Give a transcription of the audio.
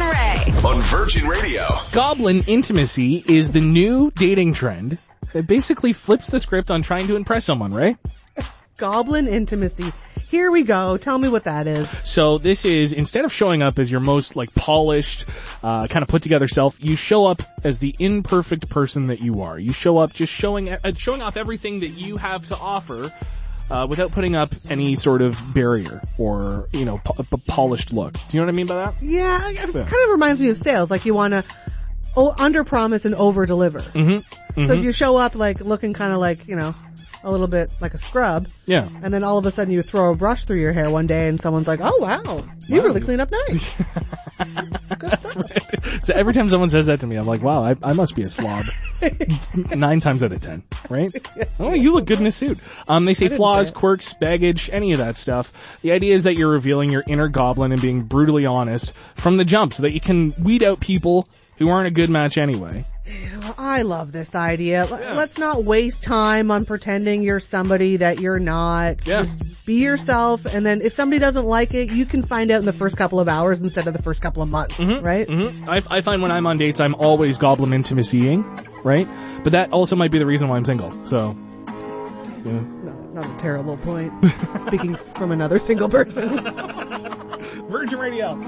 and Ray. On Virgin Radio. Goblin intimacy is the new dating trend that basically flips the script on trying to impress someone, right? Goblin intimacy. Here we go. Tell me what that is. So this is, instead of showing up as your most polished, kind of put together self, you show up as the imperfect person that you are. You show up just showing off everything that you have to offer, without putting up any sort of barrier or, a polished look. Do you know what I mean by that? Yeah, it kind of reminds me of sales. Like you want to under-promise and over-deliver. Mm-hmm. So if you show up looking kind of a little bit like a scrub. Yeah. And then all of a sudden you throw a brush through your hair one day and someone's like, oh wow, you really clean up nice. That's right. So every time someone says that to me, I'm like, wow, I must be a slob. 9 times out of 10, right? Oh, you look good in a suit. They say flaws, quirks, baggage, any of that stuff. The idea is that you're revealing your inner goblin and being brutally honest from the jump so that you can weed out people who aren't a good match anyway. I love this idea. Let's not waste time on pretending you're somebody that you're not. Yeah. Just be yourself, and then if somebody doesn't like it, you can find out in the first couple of hours instead of the first couple of months, right? Mm-hmm. I find when I'm on dates, I'm always goblin intimacying, right? But that also might be the reason why I'm single, so... Yeah. It's not a terrible point. Speaking from another single person. Virgin Radio.